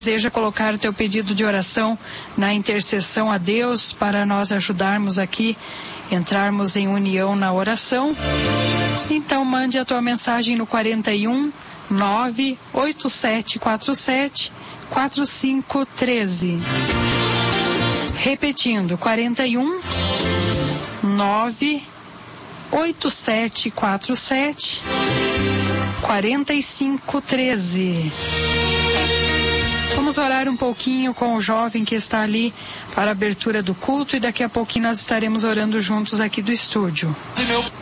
Deseja colocar o teu pedido de oração na intercessão a Deus para nós ajudarmos aqui, entrarmos em união na oração? Então mande a tua mensagem no 41 98747 4513. Repetindo, 41 98747 4513. Vamos orar um pouquinho com o jovem que está ali para a abertura do culto e daqui a pouquinho nós estaremos orando juntos aqui do estúdio.